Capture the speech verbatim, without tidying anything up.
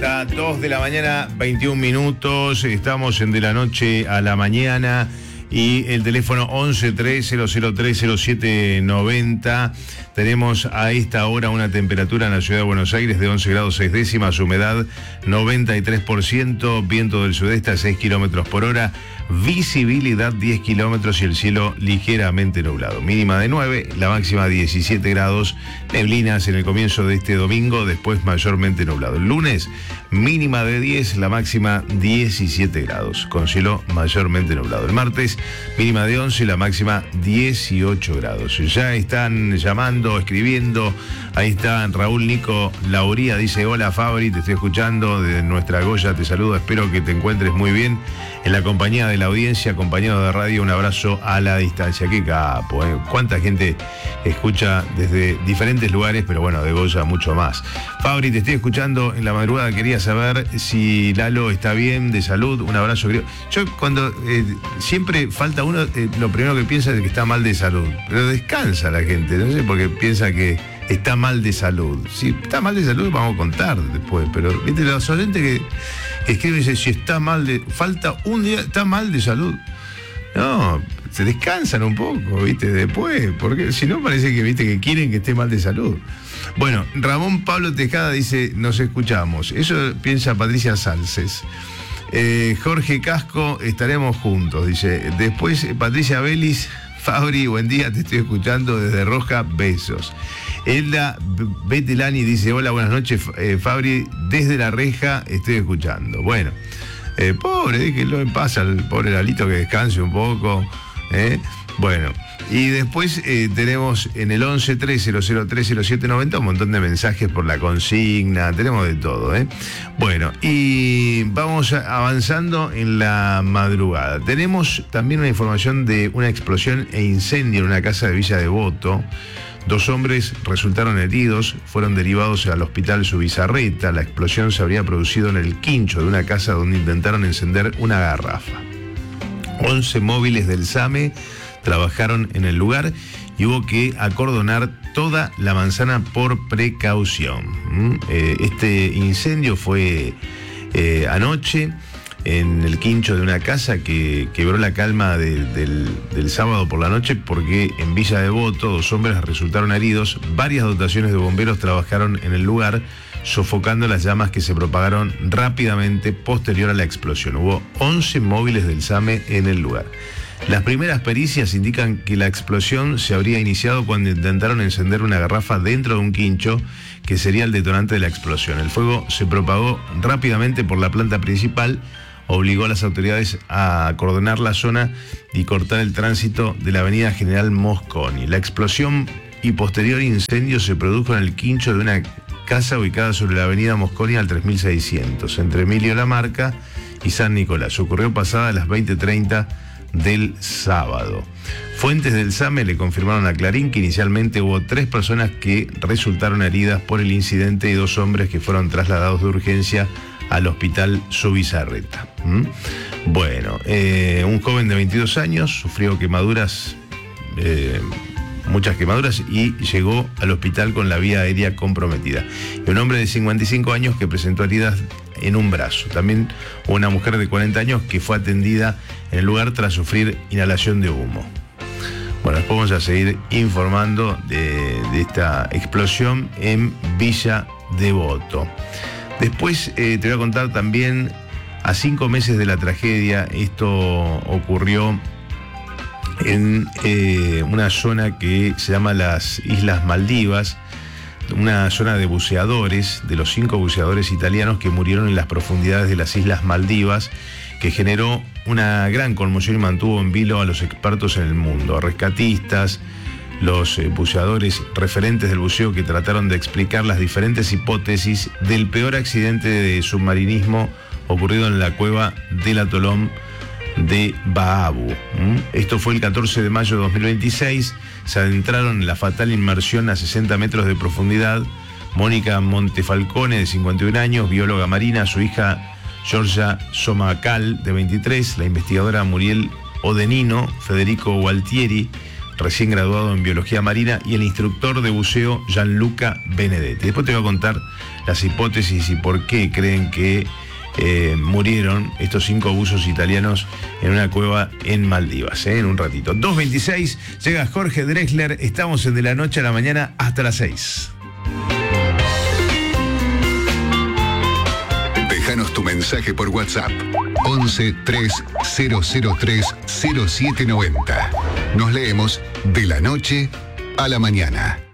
A dos de la mañana, veintiún minutos, estamos en de la noche a la mañana y el teléfono once tres cero cero tres cero siete noventa. Tenemos a esta hora una temperatura en la ciudad de Buenos Aires de once grados seis décimas, humedad noventa y tres por ciento, viento del sudeste a seis kilómetros por hora, visibilidad diez kilómetros y el cielo ligeramente nublado. Mínima de nueve, la máxima diecisiete grados, neblinas en el comienzo de este domingo, después mayormente nublado. El lunes, mínima de diez, la máxima diecisiete grados, con cielo mayormente nublado. El martes, mínima de once, la máxima dieciocho grados. Ya están llamando, escribiendo. Ahí está Raúl Nico Lauría, dice: hola Fabri, te estoy escuchando desde nuestra Goya, te saludo, espero que te encuentres muy bien en la compañía de la audiencia, acompañado de radio, un abrazo a la distancia. Qué capo, ¿eh? Cuánta gente escucha desde diferentes lugares, pero bueno, de Goya mucho más. Fabri, te estoy escuchando en la madrugada, quería saber si Lalo está bien, de salud, un abrazo querido. Yo cuando eh, siempre falta uno, eh, lo primero que piensa es que está mal de salud, pero descansa la gente, no sé, porque piensa que está mal de salud. Si está mal de salud vamos a contar después, pero viste, los oyentes que, que escriben dicen, si está mal de, falta un día, está mal de salud. No, se descansan un poco, viste, después, porque si no parece que, viste, que quieren que esté mal de salud. Bueno, Ramón Pablo Tejada dice, nos escuchamos. Eso piensa Patricia Salces. Eh, Jorge Casco, estaremos juntos, dice. Después Patricia Belis, Fabri, buen día, te estoy escuchando desde Roja, besos. Elda Betelani dice, hola, buenas noches, eh, Fabri, desde La Reja estoy escuchando. Bueno, eh, pobre, déjenlo en paz al pobre Lalito, que descanse un poco. ¿eh? Bueno, y después eh, tenemos en el once tres cero cero tres cero siete noventa un montón de mensajes por la consigna, tenemos de todo. ¿eh? Bueno, y vamos avanzando en la madrugada. Tenemos también una información de una explosión e incendio en una casa de Villa Devoto. Dos hombres resultaron heridos, fueron derivados al hospital Subizarreta. La explosión se habría producido en el quincho de una casa donde intentaron encender una garrafa. once móviles del SAME trabajaron en el lugar y hubo que acordonar toda la manzana por precaución. ¿Mm? Eh, este incendio fue eh, anoche en el quincho de una casa que quebró la calma de, del, del sábado por la noche, porque en Villa Devoto dos hombres resultaron heridos. Varias dotaciones de bomberos trabajaron en el lugar, sofocando las llamas que se propagaron rápidamente posterior a la explosión. Hubo once móviles del SAME en el lugar. Las primeras pericias indican que la explosión se habría iniciado cuando intentaron encender una garrafa dentro de un quincho, que sería el detonante de la explosión. El fuego se propagó rápidamente por la planta principal, obligó a las autoridades a acordonar la zona y cortar el tránsito de la avenida General Mosconi. La explosión y posterior incendio se produjo en el quincho de una casa ubicada sobre la avenida Mosconi al tres mil seiscientos, entre Emilio Lamarca y San Nicolás. Ocurrió pasada las veinte treinta del sábado. Fuentes del SAME le confirmaron a Clarín que inicialmente hubo tres personas que resultaron heridas por el incidente y dos hombres que fueron trasladados de urgencia al hospital Subizarreta. ¿Mm? Bueno, eh, un joven de veintidós años sufrió quemaduras, eh, muchas quemaduras, y llegó al hospital con la vía aérea comprometida. Y un hombre de cincuenta y cinco años que presentó heridas en un brazo. También hubo una mujer de cuarenta años que fue atendida en el lugar tras sufrir inhalación de humo. Bueno, después vamos a seguir informando de, de esta explosión en Villa Devoto. Después eh, te voy a contar también, a cinco meses de la tragedia, esto ocurrió en eh, una zona que se llama las Islas Maldivas, una zona de buceadores, de los cinco buceadores italianos que murieron en las profundidades de las Islas Maldivas, que generó una gran conmoción y mantuvo en vilo a los expertos en el mundo, a rescatistas, los eh, buceadores referentes del buceo que trataron de explicar las diferentes hipótesis del peor accidente de submarinismo ocurrido en la cueva del atolón de Baabu. ¿Mm? Esto fue el catorce de mayo de dos mil veintiséis. Se adentraron en la fatal inmersión a sesenta metros de profundidad Mónica Montefalcone, de cincuenta y un años, bióloga marina, su hija Giorgia Somacal, de veintitrés, la investigadora Muriel Odenino, Federico Gualtieri, recién graduado en biología marina, y el instructor de buceo Gianluca Benedetti. Después te voy a contar las hipótesis y por qué creen que eh, murieron estos cinco buzos italianos en una cueva en Maldivas, eh, en un ratito. dos veintiséis, llega Jorge Drexler, estamos en De la Noche a la Mañana hasta las seis. Déjanos tu mensaje por WhatsApp. once tres cero cero tres cero siete noventa. Nos leemos de la noche a la mañana.